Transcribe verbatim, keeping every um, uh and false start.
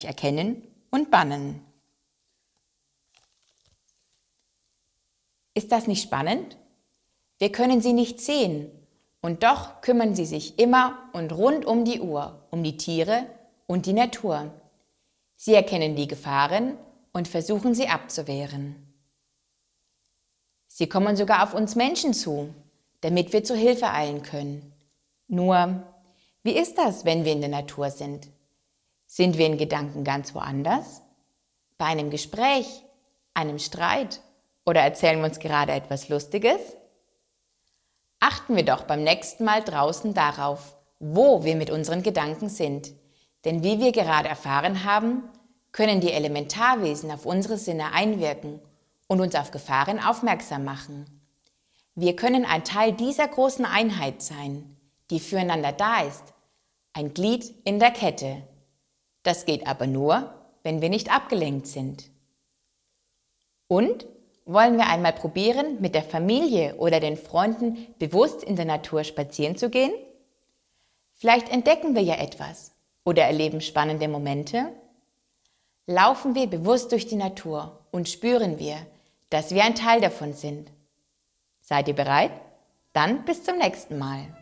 erkennen und bannen. Ist das nicht spannend? Wir können sie nicht sehen, und doch kümmern sie sich immer und rund um die Uhr um die Tiere und die Natur. Sie erkennen die Gefahren und versuchen sie abzuwehren. Sie kommen sogar auf uns Menschen zu, damit wir zur Hilfe eilen können. Nur, wie ist das, wenn wir in der Natur sind? Sind wir in Gedanken ganz woanders? Bei einem Gespräch, einem Streit oder erzählen wir uns gerade etwas Lustiges? Achten wir doch beim nächsten Mal draußen darauf, wo wir mit unseren Gedanken sind. Denn wie wir gerade erfahren haben, können die Elementarwesen auf unsere Sinne einwirken und uns auf Gefahren aufmerksam machen. Wir können ein Teil dieser großen Einheit sein, die füreinander da ist, ein Glied in der Kette. Das geht aber nur, wenn wir nicht abgelenkt sind. Und wollen wir einmal probieren, mit der Familie oder den Freunden bewusst in der Natur spazieren zu gehen? Vielleicht entdecken wir ja etwas oder erleben spannende Momente. Laufen wir bewusst durch die Natur und spüren wir, dass wir ein Teil davon sind. Seid ihr bereit? Dann bis zum nächsten Mal.